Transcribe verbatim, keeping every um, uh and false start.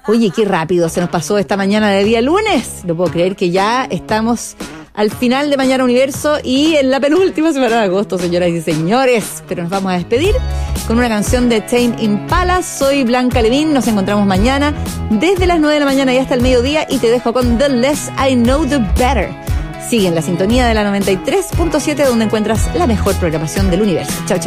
Oye, qué rápido se nos pasó esta mañana de día lunes. No puedo creer que ya estamos al final de Mañana Universo y en la penúltima semana de agosto, señoras y señores. Pero nos vamos a despedir con una canción de Tame Impala. Soy Blanca Levín, nos encontramos mañana desde las nueve de la mañana y hasta el mediodía y te dejo con The Less I Know The Better. Sigue en la sintonía de la noventa y tres punto siete donde encuentras la mejor programación del universo. Chao, chao.